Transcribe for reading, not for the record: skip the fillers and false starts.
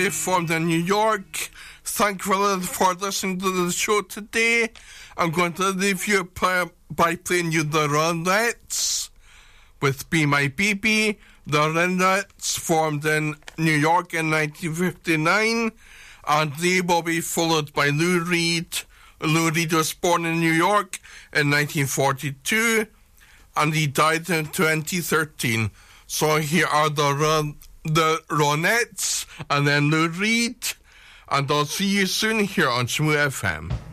from New York. Thank you for listening to the show today. I'm going to leave you by playing you the Ronettes with Be My Baby. The Ronettes formed in New York in 1959, and they will be followed by Lou Reed. Lou Reed was born in New York in 1942, and he died in 2013. So here are the Ronettes, and then Lou Reed, and I'll see you soon here on Shmoo FM.